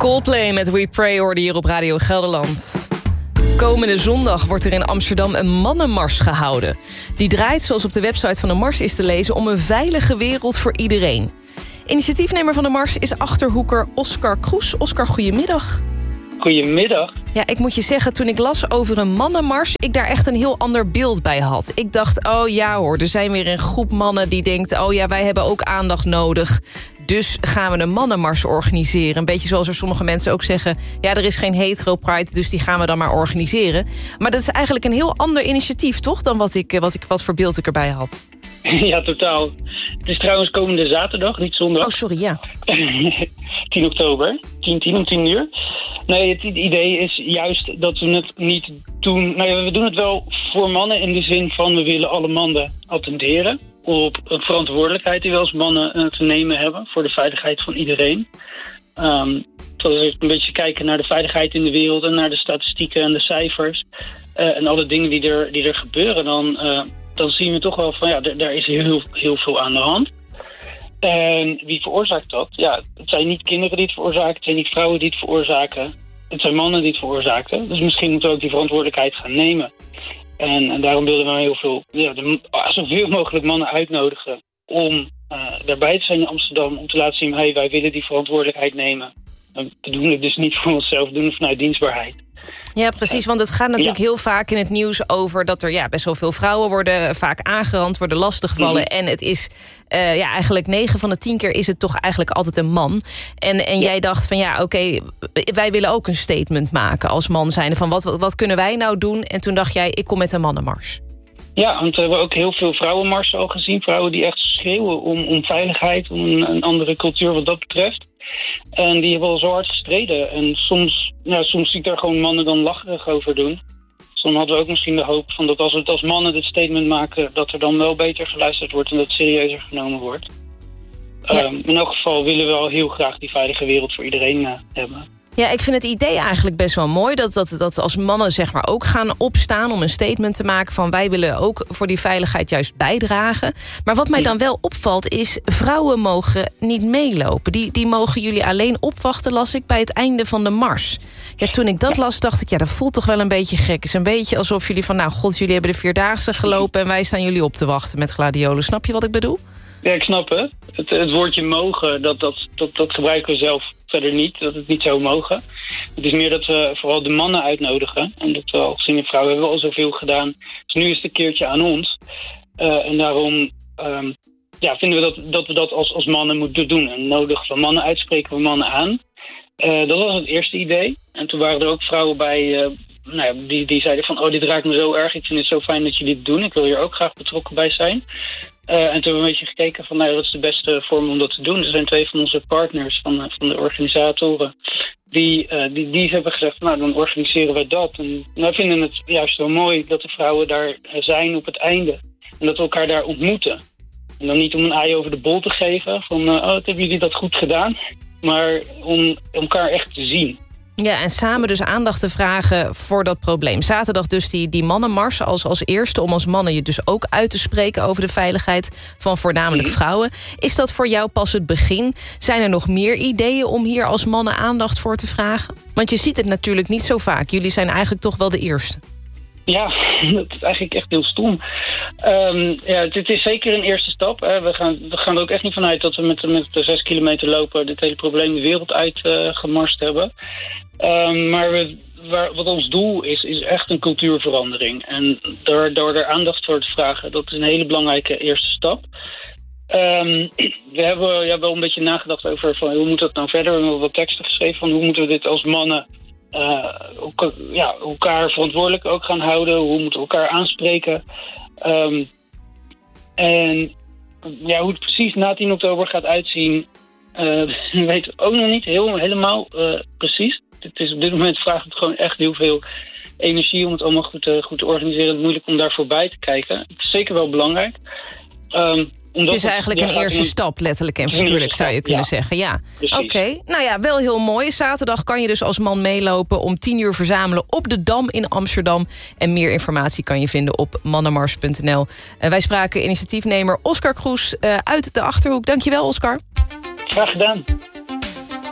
Coldplay met We Pray hoorde hier op Radio Gelderland. Komende zondag wordt er in Amsterdam een mannenmars gehouden. Die draait, zoals op de website van de Mars is te lezen, om een veilige wereld voor iedereen. Initiatiefnemer van de Mars is Achterhoeker Oscar Kroes. Oscar, goedemiddag. Goedemiddag. Ja, ik moet je zeggen, toen ik las over een mannenmars, ik daar echt een heel ander beeld bij had. Ik dacht, oh ja hoor, er zijn weer een groep mannen die denkt, oh ja, wij hebben ook aandacht nodig. Dus gaan we een mannenmars organiseren. Een beetje zoals er sommige mensen ook zeggen, ja, er is geen hetero pride, dus die gaan we dan maar organiseren. Maar dat is eigenlijk een heel ander initiatief, toch? Dan wat voor beeld ik erbij had. Ja, totaal. Het is trouwens komende zaterdag, niet zondag. Oh, sorry, ja. 10 oktober, 10 om 10 uur. Nee, het idee is juist dat we het niet doen. Nou ja, we doen het wel voor mannen in de zin van we willen alle mannen attenderen op een verantwoordelijkheid die we als mannen te nemen hebben voor de veiligheid van iedereen. Dat is een beetje kijken naar de veiligheid in de wereld en naar de statistieken en de cijfers en alle dingen die er gebeuren. Dan zien we toch wel van ja, daar is heel veel aan de hand. En wie veroorzaakt dat? Ja, het zijn niet kinderen die het veroorzaken, het zijn niet vrouwen die het veroorzaken. Het zijn mannen die het veroorzaken. Dus misschien moeten we ook die verantwoordelijkheid gaan nemen. En daarom willen we heel veel, zoveel mogelijk mannen uitnodigen om daarbij te zijn in Amsterdam. Om te laten zien, hey, wij willen die verantwoordelijkheid nemen. We doen het dus niet voor onszelf, we doen het vanuit dienstbaarheid. Ja, precies, want het gaat natuurlijk heel vaak in het nieuws over dat er best wel veel vrouwen worden vaak aangerand, worden lastiggevallen. En het is eigenlijk 9 van de 10 keer is het toch eigenlijk altijd een man. En jij dacht van oké, wij willen ook een statement maken als man zijnde van wat kunnen wij nou doen? En toen dacht jij, ik kom met een mannenmars. Ja, want we hebben ook heel veel vrouwenmarsen al gezien. Vrouwen die echt schreeuwen om veiligheid, om een andere cultuur wat dat betreft. En die hebben al zo hard gestreden. En soms zie ik daar gewoon mannen dan lacherig over doen. Dus dan hadden we ook misschien de hoop van dat als we het als mannen dit statement maken, dat er dan wel beter geluisterd wordt en dat het serieuzer genomen wordt. Ja. In elk geval willen we al heel graag die veilige wereld voor iedereen hebben. Ja, ik vind het idee eigenlijk best wel mooi dat als mannen zeg maar ook gaan opstaan om een statement te maken van wij willen ook voor die veiligheid juist bijdragen. Maar wat mij dan wel opvalt is, vrouwen mogen niet meelopen. Die mogen jullie alleen opwachten, las ik, bij het einde van de mars. Ja, toen ik dat las, dacht ik, dat voelt toch wel een beetje gek. Het is een beetje alsof jullie van, jullie hebben de 4-daagse gelopen en wij staan jullie op te wachten met gladiolen. Snap je wat ik bedoel? Ja, ik snap het. Het woordje mogen, dat gebruiken we zelf verder niet. Dat het niet zou mogen. Het is meer dat we vooral de mannen uitnodigen. En dat we al gezien de vrouwen hebben we al zoveel gedaan. Dus nu is het een keertje aan ons. En daarom vinden we dat we dat als mannen moeten doen. En nodigen we mannen uit, spreken we mannen aan. Dat was het eerste idee. En toen waren er ook vrouwen bij die zeiden van, dit raakt me zo erg. Ik vind het zo fijn dat jullie dit doen. Ik wil hier ook graag betrokken bij zijn. En toen hebben we een beetje gekeken van, dat is de beste vorm om dat te doen. Er zijn 2 van onze partners van de organisatoren die hebben gezegd, dan organiseren wij dat. En wij vinden het juist wel mooi dat de vrouwen daar zijn op het einde. En dat we elkaar daar ontmoeten. En dan niet om een ei over de bol te geven van, wat hebben jullie dat goed gedaan? Maar om elkaar echt te zien. Ja, en samen dus aandacht te vragen voor dat probleem. Zaterdag dus die mannenmars als eerste, om als mannen je dus ook uit te spreken over de veiligheid van voornamelijk vrouwen. Is dat voor jou pas het begin? Zijn er nog meer ideeën om hier als mannen aandacht voor te vragen? Want je ziet het natuurlijk niet zo vaak. Jullie zijn eigenlijk toch wel de eerste. Ja, dat is eigenlijk echt heel stom. Het is zeker een eerste stap. Hè. We gaan er ook echt niet vanuit dat we met de 6 kilometer lopen dit hele probleem de wereld uit gemarst hebben. Maar wat ons doel is echt een cultuurverandering. En door er aandacht voor te vragen, dat is een hele belangrijke eerste stap. We hebben wel een beetje nagedacht over van, hoe moet dat nou verder. We hebben wat teksten geschreven van hoe moeten we dit als mannen elkaar verantwoordelijk ook gaan houden. Hoe moeten we elkaar aanspreken. Hoe het precies na 10 oktober gaat uitzien, weten we ook nog niet helemaal precies. Het is op dit moment vraagt het gewoon echt heel veel energie om het allemaal goed te organiseren. Het is moeilijk om daar voorbij te kijken. Het is zeker wel belangrijk. Het is eigenlijk een eerste stap, letterlijk en figuurlijk, zou je kunnen zeggen. Ja. Oké. Wel heel mooi. Zaterdag kan je dus als man meelopen om 10 uur verzamelen op de Dam in Amsterdam. En meer informatie kan je vinden op mannenmars.nl. Wij spraken initiatiefnemer Oscar Kroes uit de Achterhoek. Dankjewel, Oscar. Graag gedaan.